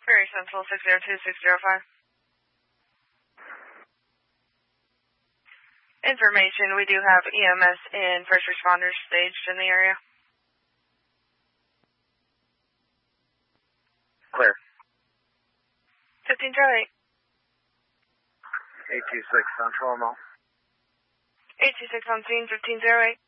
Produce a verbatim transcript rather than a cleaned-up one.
Prairie Central six zero two six zero five. Information, we do have E M S and first responders staged in the area. Clear. fifteen zero eight. eight two six Central, I'm all. eight two six on scene, fifteen zero eight.